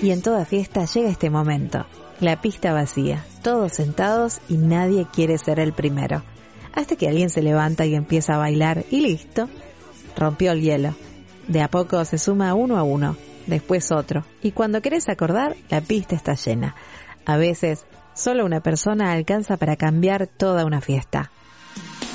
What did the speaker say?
Y en toda fiesta llega este momento, la pista vacía, todos sentados y nadie quiere ser el primero. Hasta que alguien se levanta y empieza a bailar y listo, rompió el hielo. De a poco se suma uno a uno, después otro, y cuando querés acordar, la pista está llena. A veces, solo una persona alcanza para cambiar toda una fiesta.